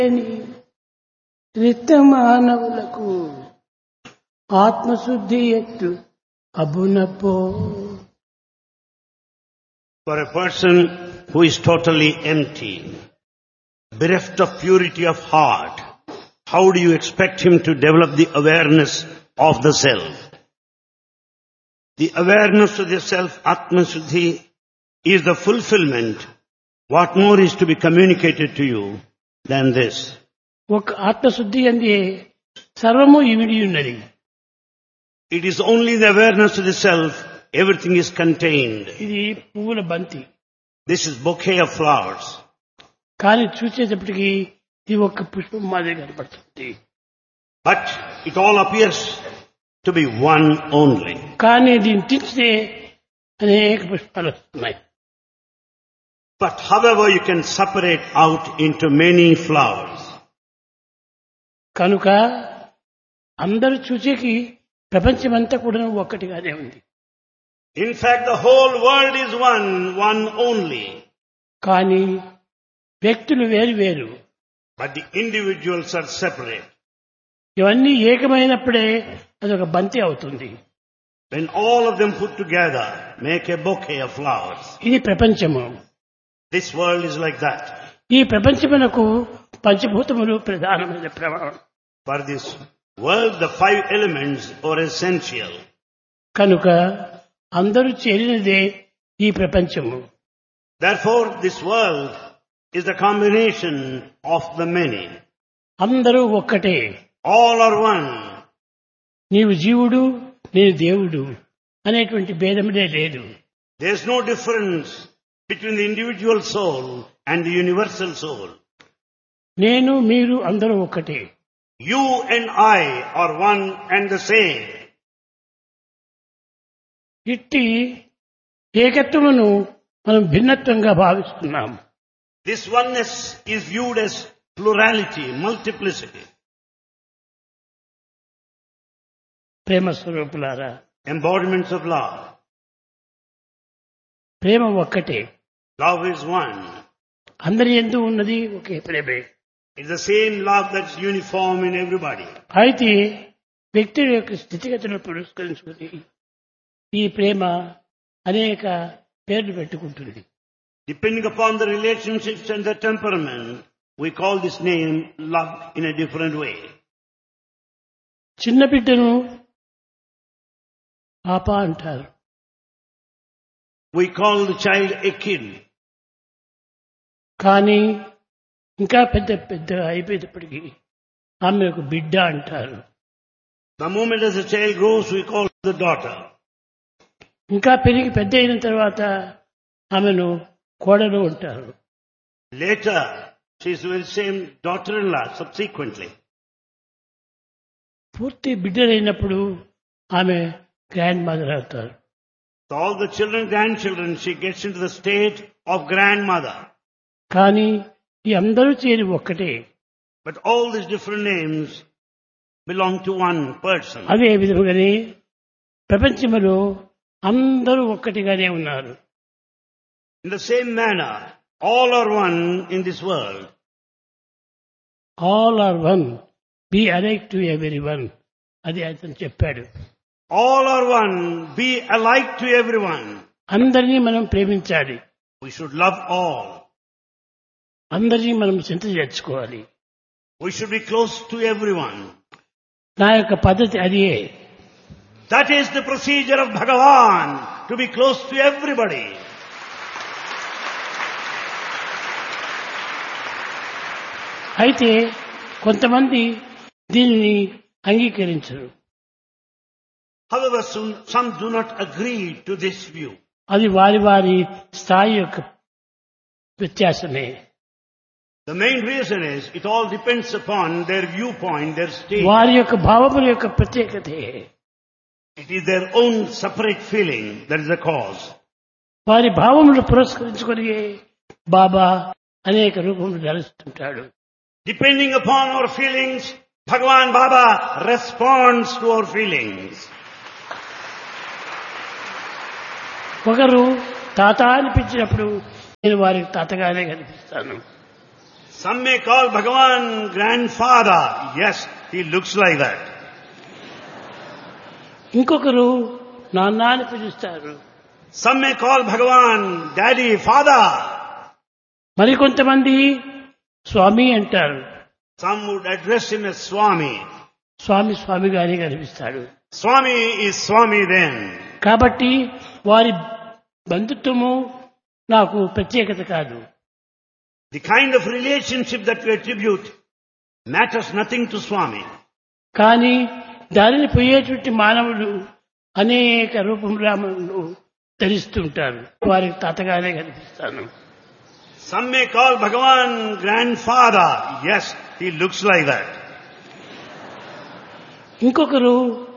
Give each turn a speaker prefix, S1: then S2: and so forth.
S1: రిక్త మానవులకు ఆత్మశుద్ధి ఎత్తు అబునపో.
S2: For a person who is totally empty, bereft of purity of heart, how do you expect him to develop the awareness of the self? The awareness of the self, Atma Shuddhi, is the fulfillment. What more is to be communicated to you than this?
S1: ఒక ఆత్మశుద్ధి అందే సర్వము ఇమిడి ఉన్నది.
S2: It is only the awareness of the self, everything is contained.
S1: ఇది పువ్వుల బంతి.
S2: This is bouquet of flowers.
S1: కానీ చూసేటప్పటికి ఇది ఒక పుష్పం మాదిరి కనపడుతుంది.
S2: But it all appears to be one only.
S1: కానీ దీన్ని తీస్తే అనేక పుష్పాలు వస్తున్నాయి.
S2: But however you can separate out into many flowers.
S1: కనుక అందరూ చూసేకి ప్రపంచమంతా కూడా ఒక్కటిగానే ఉంది.
S2: In fact, the whole world is one only.
S1: కానీ వ్యక్తులు వేరు వేరు.
S2: But the individuals are separate.
S1: ఇవన్నీ ఏకమైనప్పుడే అదొక బంతి అవుతుంది.
S2: When all of them put together make a bouquet of flowers.
S1: ఇది ప్రపంచము.
S2: This world is like that.
S1: ఈ ప్రపంచమునకు పంచభూతములు ప్రధానమైన ప్రమాణం.
S2: For this world, the 5 elements are essential.
S1: కనుక అందరూ చేరినదే ఈ ప్రపంచము.
S2: Therefore, this world is the combination of the many.
S1: అందరూ ఒక్కటే.
S2: All are one.
S1: నీవు జీవుడు, నేను దేవుడు అనేటువంటి భేదమునే లేదు.
S2: There is no difference between the individual soul and the universal soul.
S1: నేను మీరు అందరూ ఒక్కటే.
S2: You and I are one and the same.
S1: ఇట్టి ఏకత్వమును మనం భిన్నత్వంగా భావిస్తున్నాం.
S2: This oneness is viewed as plurality, multiplicity.
S1: ప్రేమ స్వరూపులారా,
S2: Embodiments of love.
S1: ప్రేమ ఒక్కటే.
S2: Love is one.
S1: అందరి యందు ఉన్నది ఒకే ప్రేమే.
S2: It's the same love that's uniform in everybody.
S1: అయితే వ్యక్తుల యొక్క స్థితిగతులను పురస్కరించుకుని ఈ ప్రేమ అనేక పేర్లు పెట్టుకుంటుంది.
S2: Depending upon the relationships and the temperament, we call this name love in a different way.
S1: చిన్న బిడ్డను పాప అంటారు.
S2: We call the child a kid.
S1: కానీ ఇంకా పెద్ద పెద్దగా అయిపోయేటప్పటికీ ఆమె ఒక బిడ్డ అంటారు.
S2: The moment as a child grows, we call the daughter.
S1: ఇంకా పెరిగి పెద్ద అయిన తర్వాత ఆమెను కోడలు అంటారు.
S2: Later, she is the same daughter-in-law subsequently.
S1: పూర్తి బిడ్డలైనప్పుడు ఆమె గ్రాండ్ మదర్ అవుతారు.
S2: So all the children, grandchildren, she gets into the state of grandmother.
S1: కానీ ఈ అందరూ చేరి ఒక్కటే.
S2: But all these different names belong to one person.
S1: అదే విధముగానే ప్రపంచంలో అందరూ ఒక్కటిగానే ఉన్నారు.
S2: In the same manner, all are one in this world.
S1: All are one, be alike to every one. అది అతను చెప్పాడు.
S2: All are one, be alike to everyone.
S1: అందరినీ మనం ప్రేమించాలి.
S2: We should love all.
S1: అందరినీ మనం చింత చేర్చుకోవాలి.
S2: We should be close to everyone.
S1: నా యొక్క పద్ధతి అదే.
S2: That is the procedure of Bhagavan, to be close to everybody.
S1: అయితే కొంతమంది దీనిని అంగీకరించరు.
S2: However, some do not agree to this view.
S1: అది వారి వారి స్థాయి యొక్క వ్యత్యాసమే.
S2: The main reason is, it all depends upon their viewpoint, their state.
S1: వారి యొక్క భావముల యొక్క ప్రత్యేకతే.
S2: It is their own separate feeling that is the cause.
S1: వారి భావములు పురస్కరించుకొని బాబా అనేక రూపములు ధరిస్తుంటాడు.
S2: Depending upon our feelings, Bhagavan Baba responds to our feelings.
S1: ఒకరు తాత అనిపించినప్పుడు నేను వారికి తాతగానే కనిపిస్తాను.
S2: Some may call Bhagavan grandfather. Yes, he looks like that.
S1: ఇంకొకరు నాన్న అని పిలుస్తారు.
S2: Some may call Bhagavan daddy, father.
S1: మరికొంతమంది స్వామి అంటారు.
S2: Some would address him as Swami.
S1: స్వామి స్వామిగానే కనిపిస్తాడు.
S2: Swami is Swami then.
S1: కాబట్టి వారి బంధుత్వము నాకు ప్రత్యేకత కాదు.
S2: The kind of relationship that we attribute matters nothing to Swami.
S1: కానీ దానిని పోయేటువంటి మానవులు అనేక రూపములను ధరిస్తుంటారు. వారికి తాతగానే కనిపిస్తాను.
S2: Some may call Bhagavan grandfather. Yes, he looks like that.
S1: ఇంకొకరు